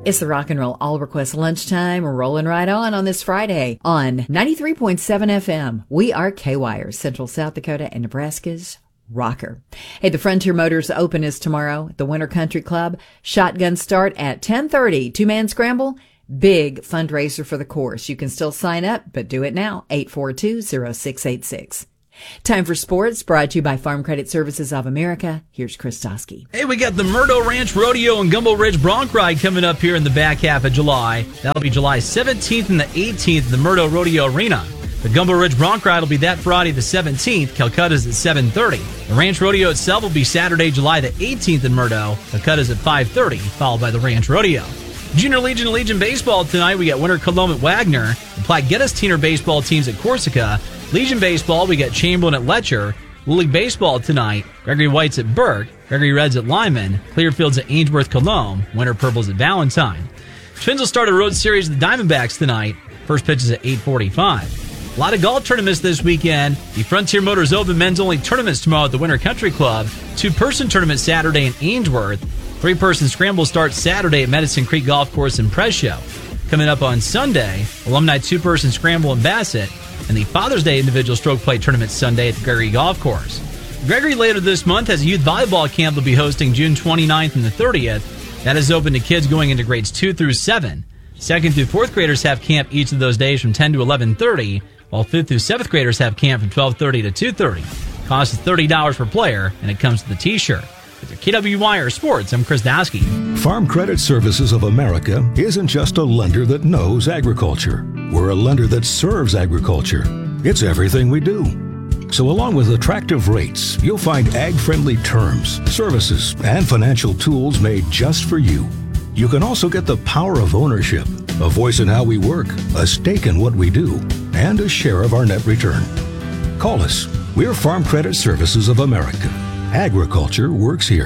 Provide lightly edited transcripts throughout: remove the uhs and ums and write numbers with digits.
It's the Rock and Roll All Request Lunchtime. We're rolling right on this Friday on 93.7 FM. We are K-Wire, Central South Dakota and Nebraska's rocker. Hey, the Frontier Motors Open is tomorrow at the Winter Country Club. Shotgun start at 10:30. Two-man scramble. Big fundraiser for the course. You can still sign up, but do it now. 842-0686. Time for sports, brought to you by Farm Credit Services of America. Here's Chris Dosky. Hey, we got the Murdo Ranch Rodeo and Gumbo Ridge Bronc Ride coming up here in the back half of July. That'll be July 17th and the 18th in the Murdo Rodeo Arena. The Gumbo Ridge Bronc Ride will be that Friday the 17th. Calcutta's at 7:30. The Ranch Rodeo itself will be Saturday, July the 18th in Murdo. Calcutta's at 5:30, followed by the Ranch Rodeo. Junior Legion and Legion Baseball tonight. We got Winter Cologne at Wagner. The Platte Geddes Teener Baseball teams at Corsica. Legion Baseball, we got Chamberlain at Letcher. Little League Baseball tonight. Gregory White's at Burke. Gregory Reds at Lyman. Clearfield's at Ainsworth Cologne. Winter Purple's at Valentine. Twins will start a road series with the Diamondbacks tonight. First pitch is at 8:45. A lot of golf tournaments this weekend. The Frontier Motors Open men's only tournaments tomorrow at the Winter Country Club. Two-person tournament Saturday in Ainsworth. Three-person scramble starts Saturday at Medicine Creek Golf Course in Presho. Coming up on Sunday, alumni two-person scramble in Bassett. And the Father's Day individual stroke play tournament Sunday at the Gregory Golf Course. Gregory later this month has a youth volleyball camp they'll be hosting June 29th and the 30th. That is open to kids going into grades 2 through 7. Second through fourth graders have camp each of those days from 10 to 11:30, while 5th through 7th graders have camp from 12:30 to 2:30. Cost is $30 per player, and it comes with a t-shirt. With your KWYR Sports, I'm Chris Dosky. Farm Credit Services of America isn't just a lender that knows agriculture. We're a lender that serves agriculture. It's everything we do. So along with attractive rates, you'll find ag-friendly terms, services, and financial tools made just for you. You can also get the power of ownership, a voice in how we work, a stake in what we do, and a share of our net return. Call us. We're Farm Credit Services of America. Agriculture works here.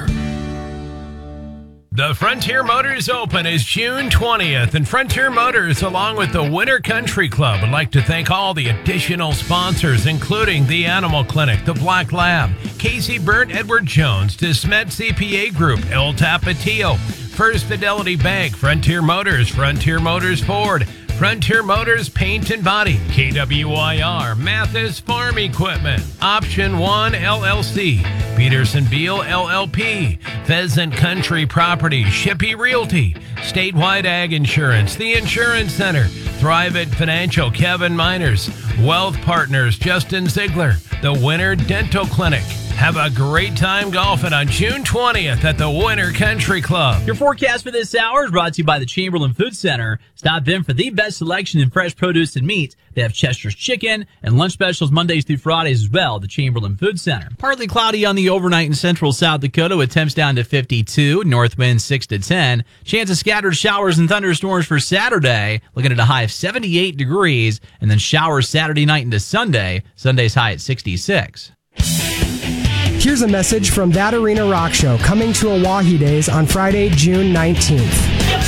The Frontier Motors Open is June 20th, and Frontier Motors, along with the Winter Country Club, would like to thank all the additional sponsors, including the Animal Clinic, the Black Lab, Casey Burt, Edward Jones, DeSmet CPA Group, El Tapatio, First Fidelity Bank, Frontier Motors Ford, Frontier Motors Paint and Body, KWYR, Mathis Farm Equipment, Option 1 LLC, Peterson Beal LLP, Pheasant Country Property, Shippey Realty, Statewide Ag Insurance, The Insurance Center, Thrivent Financial, Kevin Miners, Wealth Partners, Justin Ziegler, the Winter Dental Clinic. Have a great time golfing on June 20th at the Winter Country Club. Your forecast for this hour is brought to you by the Chamberlain Food Center. Stop in for the best selection in fresh produce and meat. They have Chester's Chicken and lunch specials Mondays through Fridays as well, the Chamberlain Food Center. Partly cloudy on the overnight in central South Dakota with temps down to 52, north wind 6 to 10. Chance of scattered showers and thunderstorms for Saturday, looking at a high of 78 degrees, and then showers Saturday night into Sunday. Sunday's high at 66. Here's a message from That Arena Rock Show coming to Oahe Days on Friday, June 19th.